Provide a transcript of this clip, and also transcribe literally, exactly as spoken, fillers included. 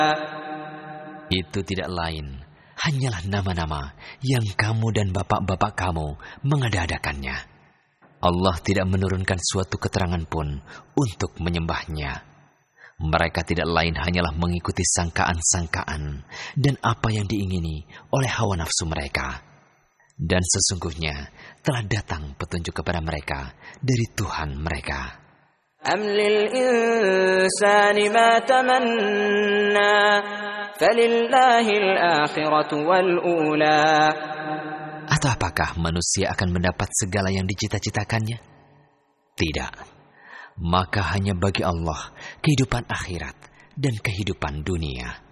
Itu tidak lain, hanyalah nama-nama yang kamu dan bapak-bapak kamu mengada-adakannya. Allah tidak menurunkan suatu keterangan pun untuk menyembahnya. Mereka tidak lain hanyalah mengikuti sangkaan-sangkaan dan apa yang diingini oleh hawa nafsu mereka. Dan sesungguhnya telah datang petunjuk kepada mereka dari Tuhan mereka. Am lil insani ma tamanna falillahil akhiratu wal ula. Atau apakah manusia akan mendapat segala yang dicita-citakannya? Tidak. Maka hanya bagi Allah kehidupan akhirat dan kehidupan dunia.